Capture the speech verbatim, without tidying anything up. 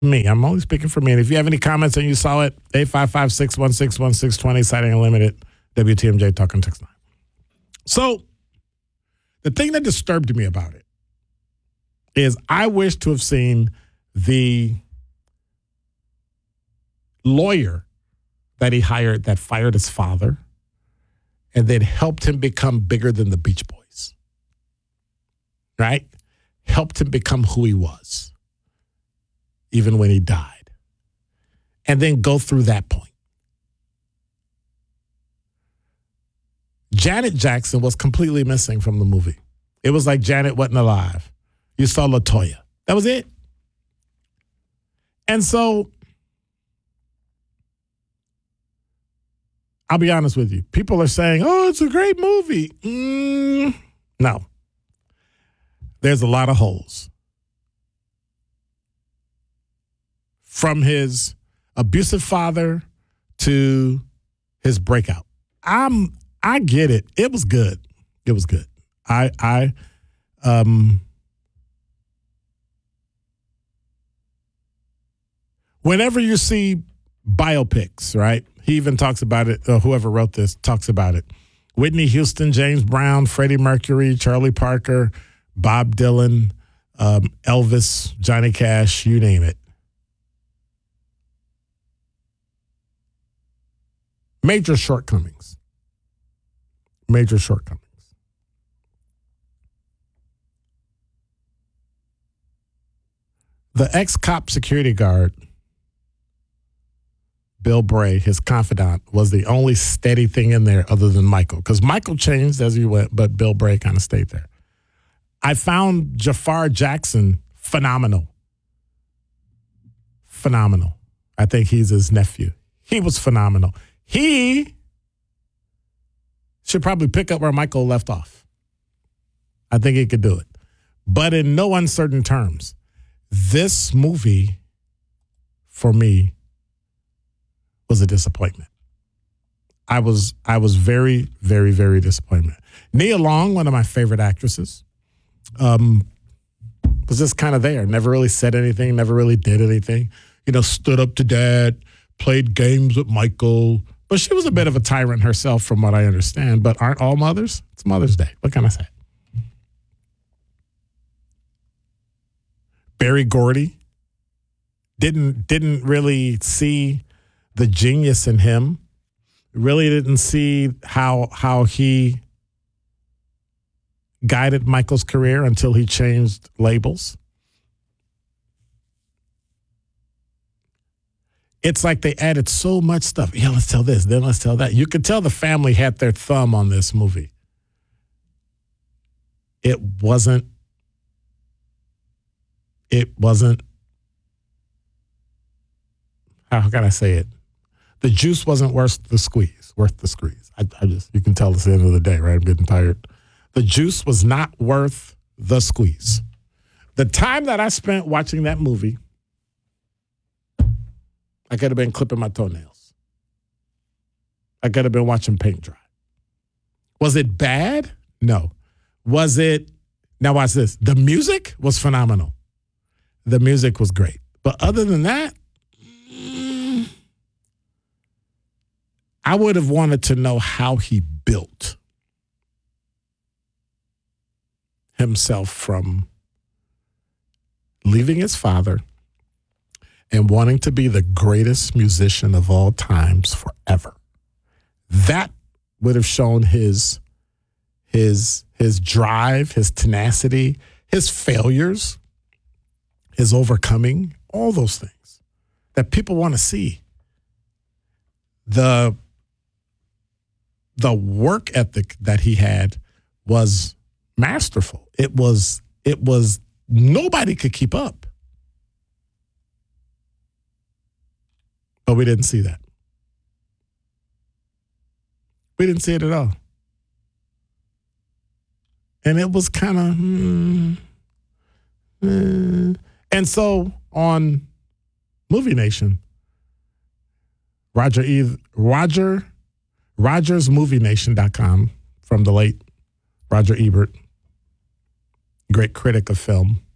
Me. I'm only speaking for me. And if you have any comments and you saw it, eight five five, six one six, one six two zero, Citing Unlimited, W T M J, Talk and Text nine. So the thing that disturbed me about it is I wish to have seen the lawyer that he hired that fired his father and then helped him become bigger than the Beach Boys. Right? Helped him become who he was, even when he died. And then go through that point. Janet Jackson was completely missing from the movie. It was like Janet wasn't alive. You saw LaToya. That was it. And so, I'll be honest with you. People are saying, oh, it's a great movie. Mm, no. There's a lot of holes. From his abusive father to his breakout. I'm I get it. It was good. It was good. I I um whenever you see biopics, right? He even talks about it, or whoever wrote this talks about it. Whitney Houston, James Brown, Freddie Mercury, Charlie Parker, Bob Dylan, um, Elvis, Johnny Cash, you name it. Major shortcomings. Major shortcomings. The ex-cop security guard, Bill Bray, his confidant, was the only steady thing in there other than Michael. Because Michael changed as he went, but Bill Bray kind of stayed there. I found Jafar Jackson phenomenal. Phenomenal. I think he's his nephew. He was phenomenal. He should probably pick up where Michael left off. I think he could do it. But in no uncertain terms, this movie, for me, was a disappointment. I was I was very, very, very disappointed. Nia Long, one of my favorite actresses, um, was just kind of there. Never really said anything, never really did anything. You know, stood up to dad, played games with Michael. But she was a bit of a tyrant herself, from what I understand. But aren't all mothers? It's Mother's Day. What can I say? Berry Gordy didn't didn't really see the genius in him. Really didn't see how how he guided Michael's career until he changed labels. It's like they added so much stuff. Yeah, let's tell this, then let's tell that. You could tell the family had their thumb on this movie. It wasn't, it wasn't, how can I say it? The juice wasn't worth the squeeze, worth the squeeze. I, I just, you can tell it's the end of the day, right? I'm getting tired. The juice was not worth the squeeze. The time that I spent watching that movie, I could have been clipping my toenails. I could have been watching paint dry. Was it bad? No. Was it, now watch this. The music was phenomenal. The music was great. But other than that, mm, I would have wanted to know how he built himself from leaving his father and wanting to be the greatest musician of all times forever. That would have shown his, his, his drive, his tenacity, his failures, his overcoming, all those things that people want to see. The, the work ethic that he had was masterful. It was, it was, nobody could keep up. But we didn't see that. We didn't see it at all. And it was kind of, hmm, hmm. And so on Movie Nation, Roger E. Roger, Rogers Movie Nation dot com from the late Roger Ebert, great critic of film.